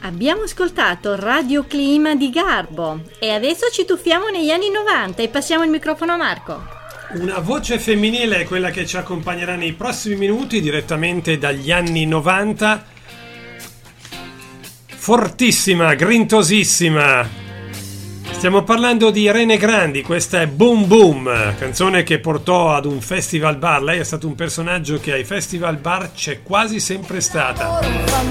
Abbiamo ascoltato Radio Clima di Garbo e adesso ci tuffiamo negli anni 90 e passiamo il microfono a Marco. Una voce femminile è quella che ci accompagnerà nei prossimi minuti direttamente dagli anni 90. Fortissima, grintosissima. Stiamo parlando di Irene Grandi, questa è Boom Boom, canzone che portò ad un festival bar. Lei è stato un personaggio che ai festival bar c'è quasi sempre stata.